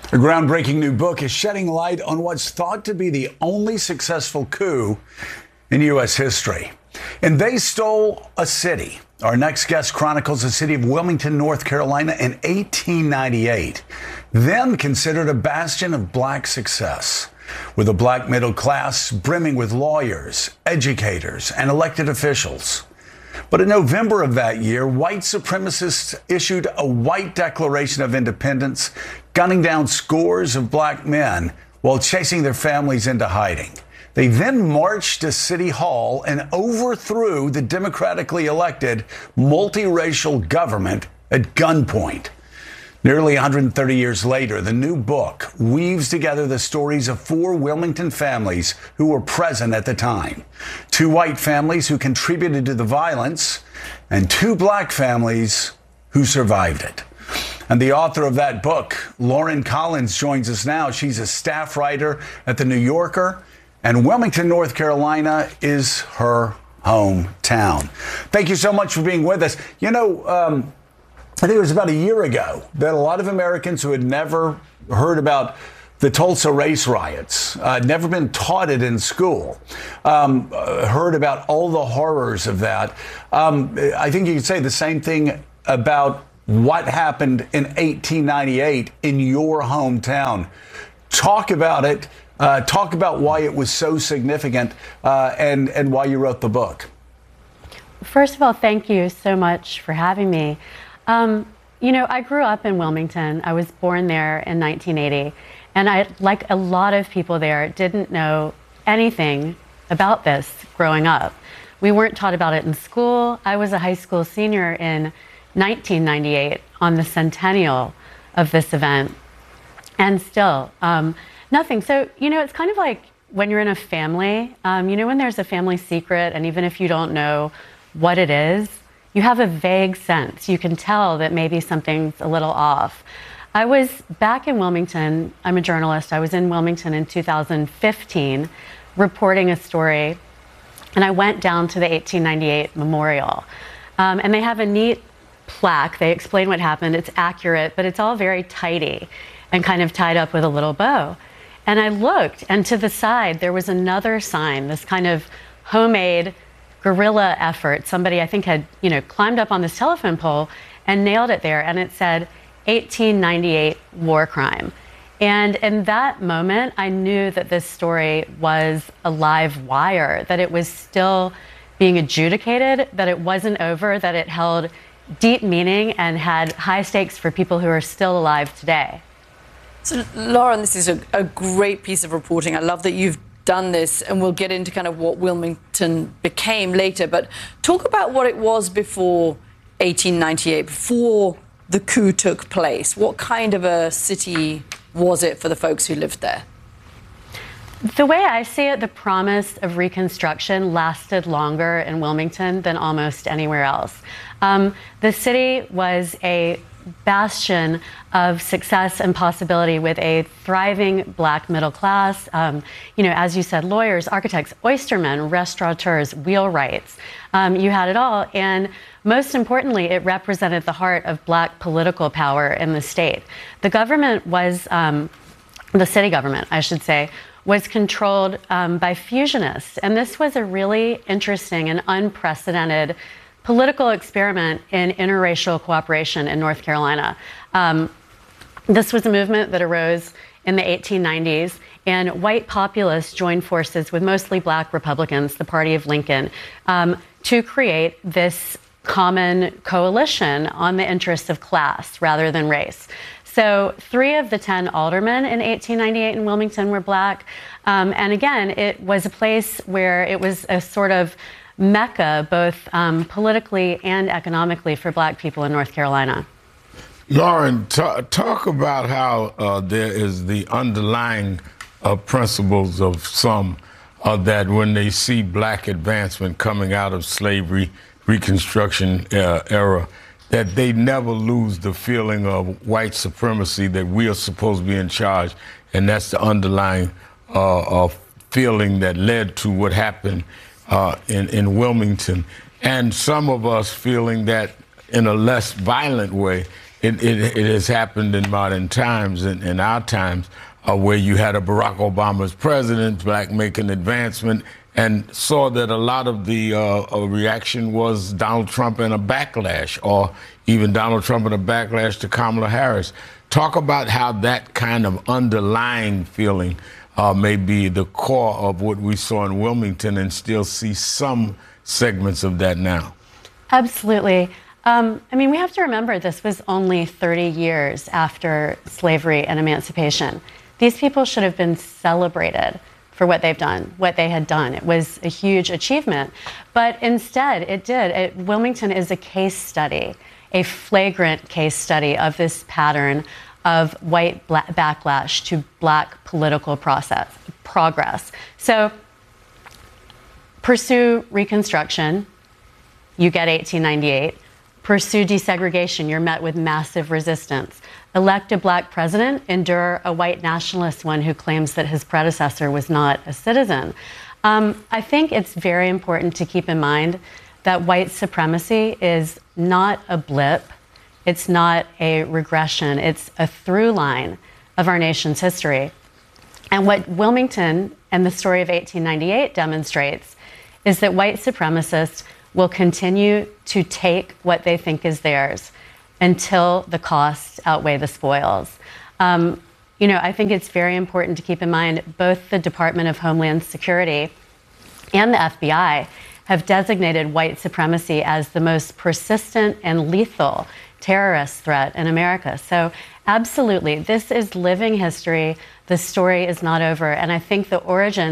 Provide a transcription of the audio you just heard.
A groundbreaking new book is shedding light on what's thought to be the only successful coup in U.S. history. And They Stole a City. Our next guest chronicles the city of Wilmington, North Carolina in 1898, then considered a bastion of black success, with a black middle class brimming with lawyers, educators, and elected officials. But in November of that year, white supremacists issued a white Declaration of Independence, gunning down scores of black men while chasing their families into hiding. They then marched to City Hall and overthrew the democratically elected multiracial government at gunpoint. Nearly 130 years later, the new book weaves together the stories of four Wilmington families who were present at the time. Two white families who contributed to the violence, and two black families who survived it. And the author of that book, Lauren Collins, joins us now. She's a staff writer at The New Yorker, and Wilmington, North Carolina is her hometown. Thank you so much for being with us. You know, I think it was about a year ago that a lot of Americans who had never heard about the Tulsa race riots, never been taught it in school, heard about all the horrors of that. I think you could say the same thing about what happened in 1898 in your hometown. Talk about it. Talk about why it was so significant and why you wrote the book. First of all, thank you so much for having me. You know, I grew up in Wilmington. I was born there in 1980. And I, like a lot of people there, didn't know anything about this growing up. We weren't taught about it in school. I was a high school senior in 1998 on the centennial of this event. And still, nothing. So, you know, it's kind of like when you're in a family, you know, when there's a family secret, and even if you don't know what it is, you have a vague sense. You can tell that maybe something's a little off. I was back in Wilmington. I'm a journalist. I was in Wilmington in 2015 reporting a story, and I went down to the 1898 memorial. And they have a neat plaque. They explain what happened. It's accurate, but it's all very tidy and kind of tied up with a little bow. And I looked, and to the side, there was another sign, this kind of homemade guerrilla effort. Somebody, I think, had, you know, climbed up on this telephone pole and nailed it there, and it said 1898 war crime. And in that moment, I knew that this story was a live wire, that it was still being adjudicated, that it wasn't over, that it held deep meaning and had high stakes for people who are still alive today. So, Lauren, this is a great piece of reporting. I love that you've done this, and we'll get into kind of what Wilmington became later. But talk about what it was before 1898, before the coup took place. What kind of a city was it for the folks who lived there? The way I see it, the promise of Reconstruction lasted longer in Wilmington than almost anywhere else. The city was a bastion of success and possibility with a thriving black middle class. You know, as you said, lawyers, architects, oystermen, restaurateurs, wheelwrights. You had it all. And most importantly, it represented the heart of black political power in the state. The government was, the city government, I should say, was controlled by fusionists. And this was a really interesting and unprecedented political experiment in interracial cooperation in North Carolina. This was a movement that arose in the 1890s, and white populists joined forces with mostly black Republicans, the party of Lincoln, to create this common coalition on the interests of class rather than race. So 3 of the 10 aldermen in 1898 in Wilmington were black. And again, it was a place where it was a sort of mecca, both politically and economically, for black people in North Carolina. Lauren, talk about how there is the underlying principles of some that when they see black advancement coming out of slavery, Reconstruction era, that they never lose the feeling of white supremacy, that we are supposed to be in charge. And that's the underlying feeling that led to what happened in Wilmington. And some of us feeling that in a less violent way, it has happened in modern times, in our times, where you had a Barack Obama's president, black making advancement, and saw that a lot of the reaction was Donald Trump and a backlash, or even Donald Trump and a backlash to Kamala Harris. Talk about how that kind of underlying feeling may be the core of what we saw in Wilmington, and still see some segments of that now. Absolutely. I mean, we have to remember this was only 30 years after slavery and emancipation. These people should have been celebrated for what they've done, what they had done. It was a huge achievement. But instead, Wilmington is a case study, a flagrant case study of this pattern of white backlash to black political progress. So pursue Reconstruction, you get 1898. Pursue desegregation, you're met with massive resistance. Elect a black president, endure a white nationalist one who claims that his predecessor was not a citizen. I think it's very important to keep in mind that white supremacy is not a blip. It's not a regression. It's a through line of our nation's history. And what Wilmington and the story of 1898 demonstrates is that white supremacists will continue to take what they think is theirs until the costs outweigh the spoils. I think it's very important to keep in mind both the Department of Homeland Security and the FBI have designated white supremacy as the most persistent and lethal terrorist threat in America. So absolutely, this is living history. The story is not over. And I think the origin